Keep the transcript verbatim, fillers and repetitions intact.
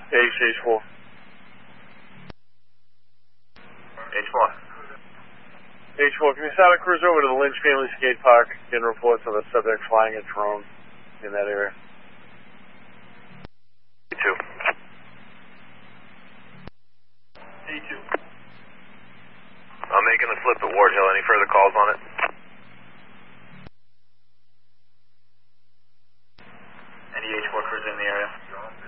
H, H four. H four. H four, can you start a cruise over to the Lynch Family Skate Park and report to the subject flying a drone in that area? A two. A two. I'm making a slip at Ward Hill. Any further calls on it? Any H four cruiser in the area?